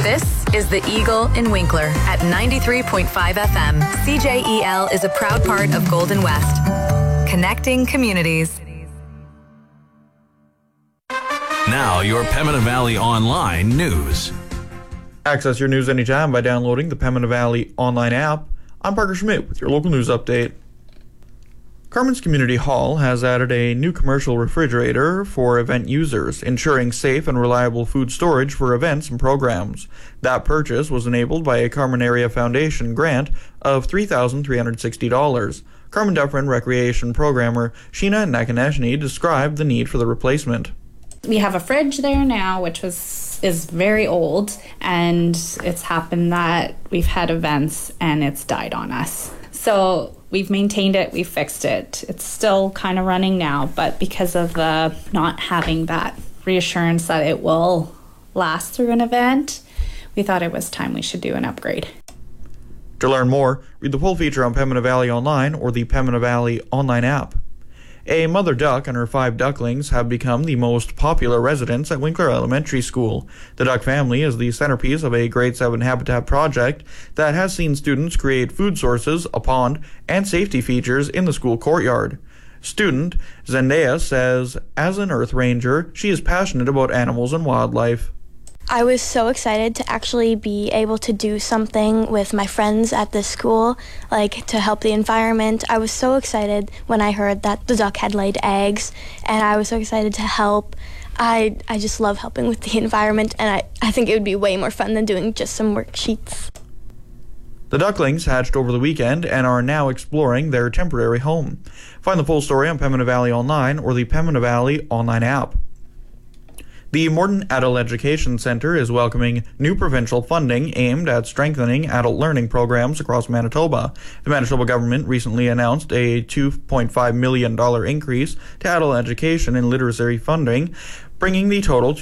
This is the Eagle in Winkler at 93.5 FM. CJEL is a proud part of Golden West, connecting communities. Now, your Pembina Valley Online news. Access your news anytime by downloading the Pembina Valley Online app. I'm Parker Schmidt with your local news update. Carmen's Community Hall has added a new commercial refrigerator for event users, ensuring safe and reliable food storage for events and programs. That purchase was enabled by a Carmen Area Foundation grant of $3,360. Carmen Dufferin recreation programmer Sheena Nakaneshni described the need for the replacement. We have a fridge there now, which is very old, and it's happened that we've had events and it's died on us. So we've maintained it, we've fixed it. It's still kind of running now, but because of the not having that reassurance that it will last through an event, we thought it was time we should do an upgrade. To learn more, read the full feature on Pembina Valley Online or the Pembina Valley Online app. A mother duck and her 5 ducklings have become the most popular residents at Winkler Elementary School. The duck family is the centerpiece of a Grade 7 habitat project that has seen students create food sources, a pond, and safety features in the school courtyard. Student Zendaya says, as an Earth Ranger, she is passionate about animals and wildlife. I was so excited to actually be able to do something with my friends at this school, like to help the environment. I was so excited when I heard that the duck had laid eggs, and I was so excited to help. I just love helping with the environment, and I think it would be way more fun than doing just some worksheets. The ducklings hatched over the weekend and are now exploring their temporary home. Find the full story on Pembina Valley Online or the Pembina Valley Online app. The Morden Adult Education Centre is welcoming new provincial funding aimed at strengthening adult learning programs across Manitoba. The Manitoba government recently announced a $2.5 million increase to adult education and literacy funding, bringing the total to